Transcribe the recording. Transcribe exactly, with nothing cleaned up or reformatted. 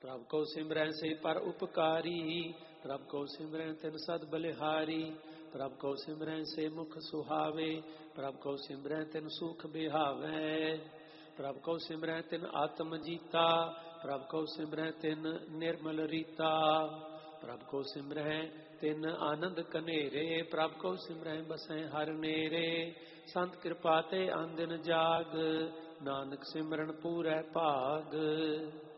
ਪ੍ਰਭ ਕੋ ਸਿਮਰੈ ਸੇ ਪਰ ਉਪਕਾਰੀ, ਪ੍ਰਭ ਕੋ ਸਿਮਰੈ ਤਿਨ ਸਦ ਬਲਿਹਾਰੀ। ਪ੍ਰਭ ਕੋ ਸਿਮਰੈ ਸੇ ਮੁਖ ਸੁਹਾਵੇ, ਪ੍ਰਭ ਕੋ ਸਿਮਰੈ ਤਿਨ ਸੁਖ ਬਿਹਾਵੈ। ਪ੍ਰਭ ਕੋ ਸਿਮਰੈ ਤਿਨ ਆਤਮ ਜੀਤਾ, ਪ੍ਰਭ ਕੋ ਸਿਮਰੈ ਤਿਨ ਨਿਰਮਲ ਰੀਤਾ। ਪ੍ਰਭ ਕੋ ਸਿਮਰੈ ਤਿਨ ਆਨੰਦ ਕਨੇਰੇ, ਪ੍ਰਭ ਕੋ ਸਿਮਰੈ ਬਸੈ ਹਰ ਨੇਰੇ। ਸੰਤ ਕਿਰਪਾ ਤੇ ਆਨ ਦਿਨ ਜਾਗ, ਨਾਨਕ ਸਿਮਰਨ ਪੂਰੈ ਭਾਗ।